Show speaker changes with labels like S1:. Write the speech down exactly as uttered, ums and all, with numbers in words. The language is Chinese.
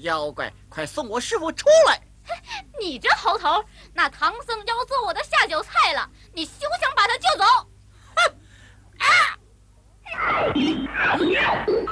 S1: 妖怪，快送我师傅出来！
S2: 你这猴头，那唐僧要做我的下酒菜了，你休想把他救走！
S1: 哼！啊！